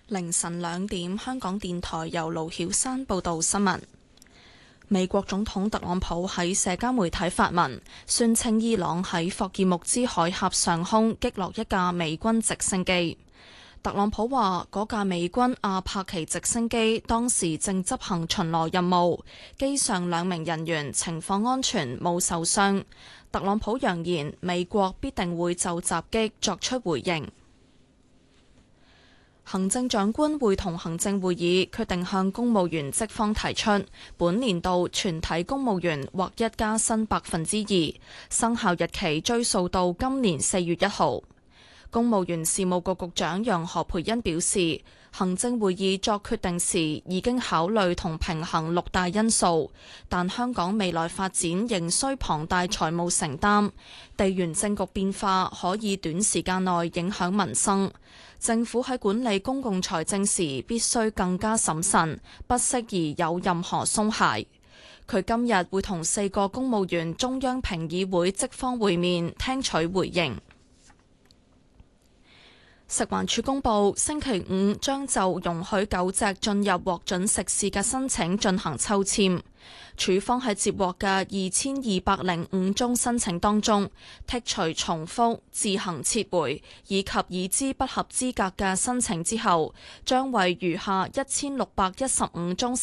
凌晨2點，香港電台由盧曉山報道新聞。美國總統特朗普喺社交媒體發文，宣稱伊朗喺霍爾木茲海峽上空擊落一架美軍直升機。特朗普話，嗰架美軍阿帕奇直升機當時正執行巡邏任務，機上2名人員情況安全，冇受傷。特朗普揚言，美國必定會就襲擊作出回應。行政長官會同行政會議決定向公務員職方提出，本年度全體公務員劃一加薪2%，生效日期追溯到今年4月1號。公務員事務局局長楊何蓓茵表示，行政會議作決定時已經考慮同平衡6大因素，但香港未來發展仍需龐大財務承擔，地緣政局變化可以短時間內影響民生。政府喺管理公共財政時必須更加審慎，不適宜有任何鬆懈。佢今日會同4個公務員中央評議會職方會面，聽取回應。食環署公佈，星期五將就容許狗隻進入獲准食肆嘅申請進行抽籤。署方喺接獲嘅2205宗申請當中，剔除重複、自行撤回以及已知不合資格嘅申請之後，將為餘下1615宗